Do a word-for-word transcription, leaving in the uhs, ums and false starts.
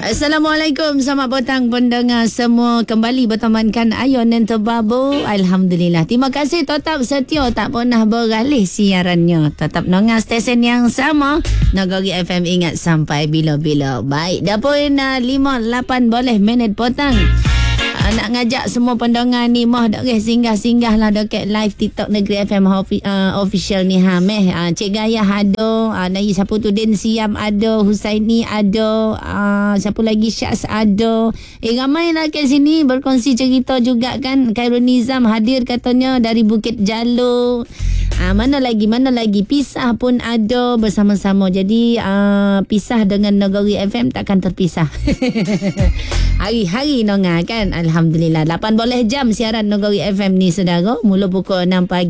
Assalamualaikum, selamat petang pendengar semua. Kembali bertemankan Ayon dan Tebabu. Alhamdulillah. Terima kasih tetap setia, tak pernah beralih siarannya. Tetap nongah stesen yang sama. Nagari F M, ingat sampai bila-bila. Baik, dah pun uh, lima lapan boleh minit petang. Uh, nak ngajak semua pendengar ni mah dak reh singgah-singgah lah dekat live TikTok Negeri F M uh, official ni ha meh. Uh, Cik Gayah ada, uh, Nai siapa tu, Din Siam ada, Husaini ada, uh, siapa lagi, Syaz ada. Eh ramai lah kat sini berkongsi cerita juga kan. Khairul Nizam hadir katanya dari Bukit Jalur. Uh, mana lagi, mana lagi. Pisah pun ada bersama-sama. Jadi uh, pisah dengan Negeri F M takkan terpisah. Hari-hari nongah kan. Alhamdulillah. lapan boleh jam siaran Negeri F M ni saudara. Mula pukul enam pagi.